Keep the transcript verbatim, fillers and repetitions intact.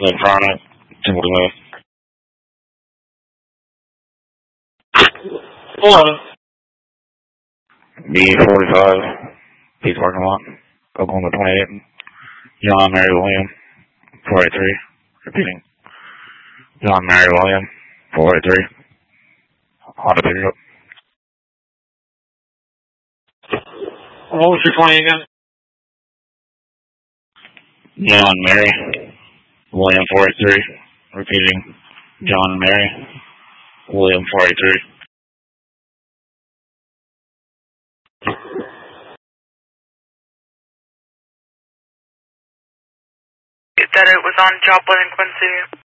Electronic, Timberland. Hello. B forty-five, Peace parking lot, Oklahoma twenty-eight, John Mary William, four eighty-three, repeating, John Mary William, four eighty-three, Honda pickup. What was your twenty again? John Mary William, four eighty-three, repeating, John Mary William, four eighty-three. That it was on Joplin and Quincy.